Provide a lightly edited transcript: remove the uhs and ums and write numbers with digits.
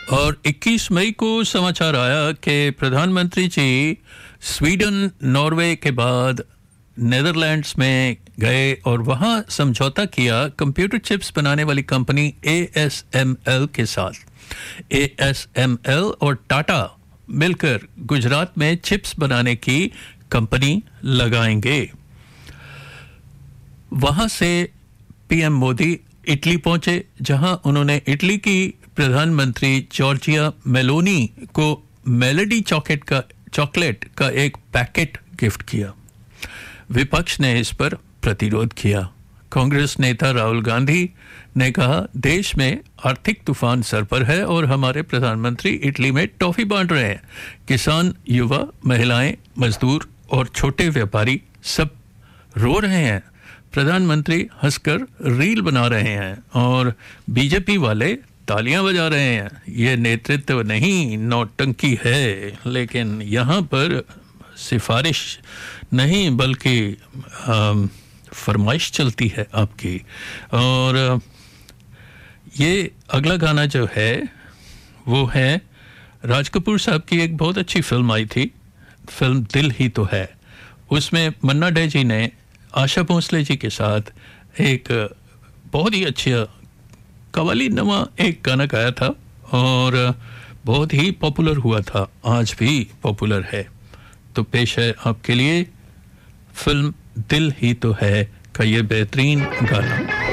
और 21 मई को समाचार आया कि प्रधानमंत्री जी स्वीडन, नॉर्वे के बाद नेदरलैंड्स में गए और वहां समझौता किया कंप्यूटर चिप्स बनाने वाली कंपनी ASML के साथ। ASML और टाटा मिलकर गुजरात में चिप्स बनाने की कंपनी लगाएंगे। वहां से पीएम मोदी इटली पहुंचे, जहां उन्होंने इटली की प्रधानमंत्री जॉर्जिया मेलोनी को मेलोडी चॉकलेट का एक पैकेट गिफ्ट किया। विपक्ष ने इस पर प्रतिरोध किया। कांग्रेस नेता राहुल गांधी ने कहा, देश में आर्थिक तूफान सर पर है और हमारे प्रधानमंत्री इटली में टॉफी बांट रहे हैं। किसान, युवा, महिलाएं, मजदूर और छोटे व्यापारी सब रो रहे हैं। प्रधानमंत्री हंसकर रील बना रहे हैं और बीजेपी वाले तालियां बजा रहे हैं। ये नेतृत्व नहीं, नौटंकी है। लेकिन यहाँ पर सिफारिश नहीं बल्कि फरमाइश चलती है आपकी। और ये अगला गाना जो है वो है राज कपूर साहब की एक बहुत अच्छी फिल्म आई थी, फिल्म दिल ही तो है। उसमें मन्ना डे जी ने आशा भोसले जी के साथ एक बहुत ही अच्छा कवाली नमा एक गाना गाया था और बहुत ही पॉपुलर हुआ था, आज भी पॉपुलर है। तो पेश है आपके लिए फिल्म दिल ही तो है का ये बेहतरीन गाना।